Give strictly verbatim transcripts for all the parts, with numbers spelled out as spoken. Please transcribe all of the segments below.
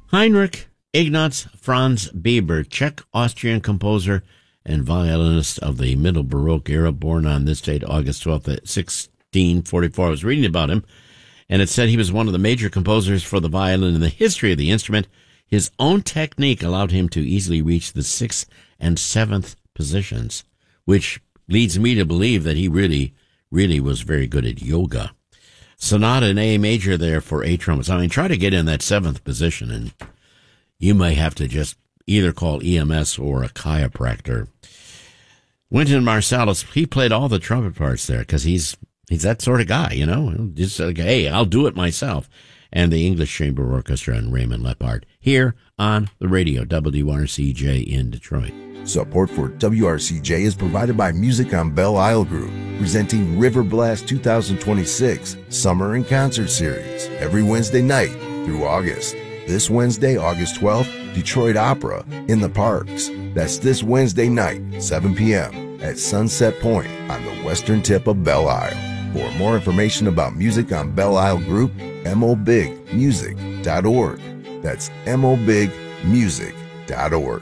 Heinrich Ignaz Franz Bieber, Czech-Austrian composer and violinist of the Middle Baroque era, born on this date, August twelfth, sixteen forty-four. I was reading about him, and it said he was one of the major composers for the violin in the history of the instrument. His own technique allowed him to easily reach the sixth and seventh positions, which leads me to believe that he really, really was very good at yoga. Sonata in A major there for eight trumpets. I mean, try to get in that seventh position, and you may have to just either call E M S or a chiropractor. Wynton Marsalis, he played all the trumpet parts there because he's he's that sort of guy, you know. Just like, hey, I'll do it myself. And the English Chamber Orchestra and Raymond Lepard here on the radio, W R C J in Detroit. Support for W R C J is provided by Music on Belle Isle Group, presenting River Blast twenty twenty-six Summer and Concert Series every Wednesday night through August. This Wednesday, August twelfth, Detroit Opera in the Parks. That's this Wednesday night, seven p.m. at Sunset Point on the western tip of Belle Isle. For more information about Music on Belle Isle Group, m o big music dot org. That's m o big music dot org.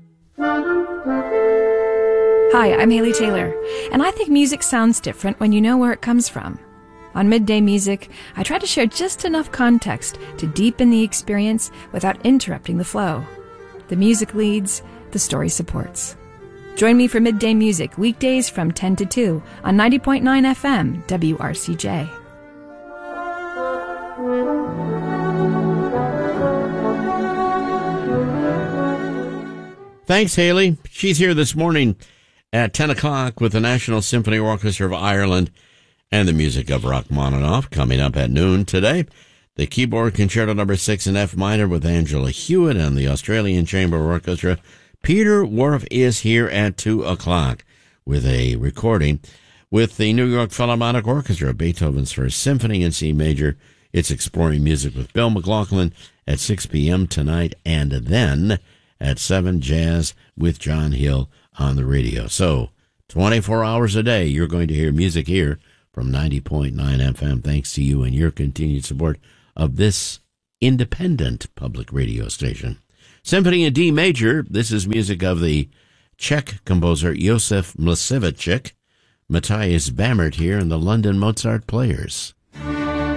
Hi, I'm Haley Taylor, and I think music sounds different when you know where it comes from. On Midday Music, I try to share just enough context to deepen the experience without interrupting the flow. The music leads, the story supports. Join me for Midday Music weekdays from ten to two on ninety point nine F M W R C J. Thanks, Haley. She's here this morning at ten o'clock with the National Symphony Orchestra of Ireland and the music of Rachmaninoff. Coming up at noon today, the keyboard concerto number six in F minor with Angela Hewitt and the Australian Chamber Orchestra. Peter Whorf is here at two o'clock with a recording with the New York Philharmonic Orchestra, Beethoven's First Symphony in C major. It's Exploring Music with Bill McLaughlin at six p.m. tonight, and then at seven, Jazz with John Hill on the radio. So, twenty-four hours a day, you're going to hear music here from ninety point nine F M, thanks to you and your continued support of this independent public radio station. Symphony in D major, this is music of the Czech composer Josef Mlčevič. Matthias Bammert here and the London Mozart Players.